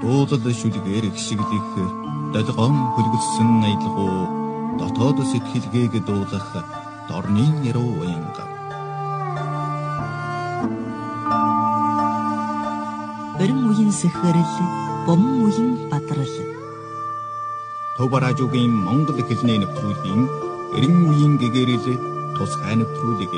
дуулал шүлгээр гшиглэх долгоон хөлгөлсөн аялгуу дотоод сэтгэлгээг дуулах дорны яруу уянга. Өрн үеийн сэхэрэл, бом үеийн бадрал. Төв радиогийн Монгол хэлний нэвтрүүлгийн эрен үеийн гэгэрэл тусгай нэвтрүүлэг.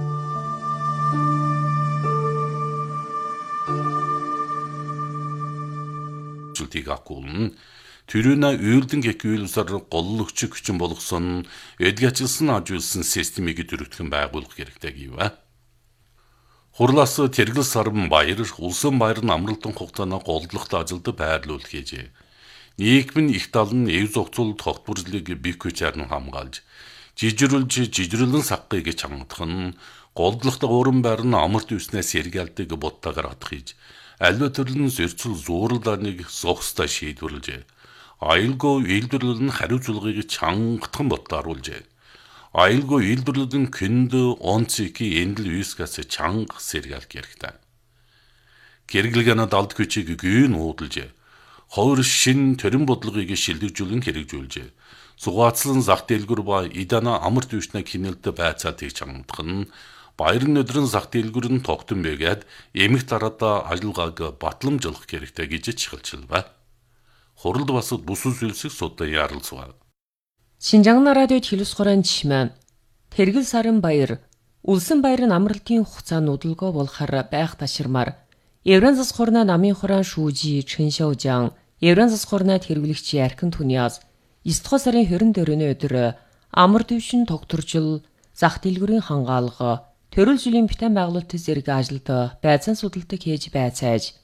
Тийг акуулн төрөна үйлдэн гэхүүлсээр голлогч хүчин болгосон эдгэжсэн ажуулсан системийг дөрөвдгөн байгуулах хэрэгтэй гэвэ. Хурлаас Тэргэл Саран Баяр улсын баяр нь амралтын хугацааны голдлогт ажилд байрлуулах гэжээ. Нийгмийн их тал нь эв зохицуул тогтворлыг бих хүчээр нь хамгаалж, жижирлэн саггыг чангадах нь голдлогт ууран байр нь амарт үснээс сэргээлдэг буттагаар хатах хийж, аливаа төрлийн зөрчил зууралдааныг зогстой шийдвэрлэжээ. Аюулгүй үйлдвэрлэл нь хариуцлагыг чангатхан бодлооруулжээ. Аюулгүй үйлдвэрлэлийн күнд онцики эндэл вискас чанга сэргээлх хэрэгтэй. Гэргэлгэнэ далд хүчийг гүйн уудалжээ. Ховор шин төрийн бодлогыг шилжүүлэн хэрэгжүүлжээ. Сугаацлан зах дэлгүр ба идана амарт үснэ хинэлд байцаатыг чангадах нь баярын өдрөн зах дэлгүр нь тогтсон байгаад эмх дараада ажиллагааг батламжлах хэрэгтэй гэж чиглэлжээ. Хуралд бас бус зүйлсийг судлан ярилцваа. Шинжаан радиод хэлс хорон чимээ. Тэргэл Саран Баяр улсын баяр нь амралтын хугацаа нудалгоо болохаар байх таширмаар Евран зас хорна намын хорон шүүжи Чэншаужан Евран зас хорна тэргэлэгч Яркин Түниас 9 сарын 24-ний өдөр амар дэвшин тогтворжил зах дэлгүүрийн хангаалга төрөл жилийн битэн байгуулалт зэрэг ажилд байцаан судалдаг хийж байцааж